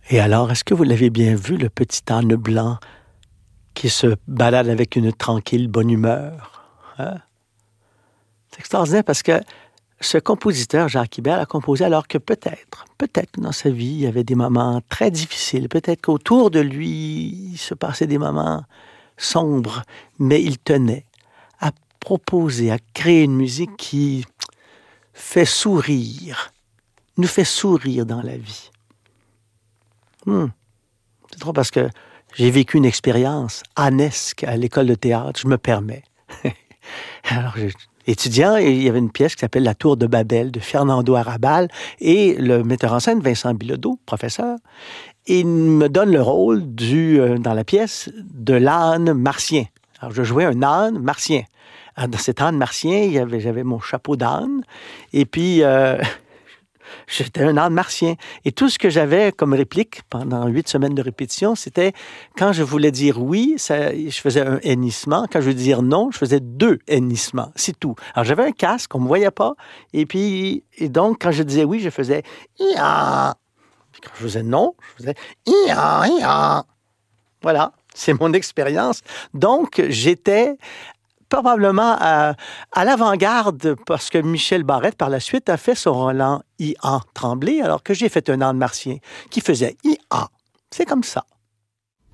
Et alors, est-ce que vous l'avez bien vu, le petit âne blanc qui se balade avec une tranquille bonne humeur? Hein? C'est extraordinaire parce que ce compositeur, Jacques Ibert, a composé alors que peut-être dans sa vie, il y avait des moments très difficiles. Peut-être qu'autour de lui, il se passait des moments sombres, mais il tenait à proposer, à créer une musique qui fait sourire, nous fait sourire dans la vie. C'est trop parce que j'ai vécu une expérience annesque à l'école de théâtre, je me permets. Alors, étudiant, il y avait une pièce qui s'appelle La Tour de Babel de Fernando Arrabal et le metteur en scène, Vincent Bilodeau, professeur, il me donne le rôle dans la pièce de l'âne martien. Alors, je jouais un âne martien. Alors, dans cet âne martien, j'avais mon chapeau d'âne et puis j'étais un âne martien. Et tout ce que j'avais comme réplique pendant 8 semaines de répétition, c'était quand je voulais dire oui, je faisais un hennissement. Quand je voulais dire non, je faisais 2 hennissements. C'est tout. Alors, j'avais un casque, on ne me voyait pas. Et donc, quand je disais oui, je faisais ia. Puis quand je faisais non, je faisais ia, ia. Voilà, c'est mon expérience. Donc, j'étais probablement à l'avant-garde parce que Michel Barrette, par la suite, a fait son Roland I.A. Tremblay, alors que j'ai fait un âne martien qui faisait I.A. C'est comme ça.